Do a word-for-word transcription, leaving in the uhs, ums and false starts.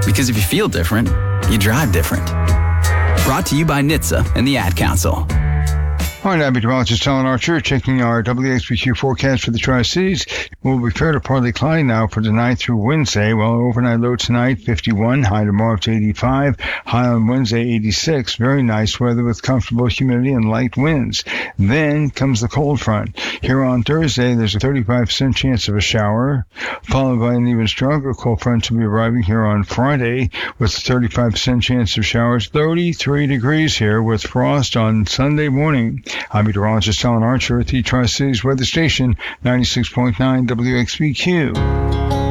Because if you feel different, you drive different. Brought to you by N H T S A and the Ad Council. All right, I'm meteorologist Alan Archer checking our W X B Q forecast for the Tri-Cities. We'll be fair to partly cloudy now for tonight through Wednesday. Well, overnight low tonight, fifty-one, high tomorrow to eighty-five, high on Wednesday, eighty-six. Very nice weather with comfortable humidity and light winds. Then comes the cold front. Here on Thursday, there's a thirty-five percent chance of a shower, followed by an even stronger cold front to be arriving here on Friday with a thirty-five percent chance of showers, thirty-three degrees here with frost on Sunday morning. I'm meteorologist Alan Archer at the Tri-Cities Weather Station, ninety-six point nine W X B Q.